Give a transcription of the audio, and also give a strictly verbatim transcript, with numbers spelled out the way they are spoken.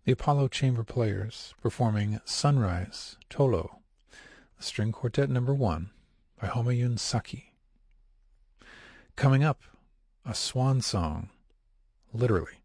the Apollo Chamber Players performing Sunrise, Tolo, the String Quartet Number One by Homayun Saki. Coming up, a swan song, literally.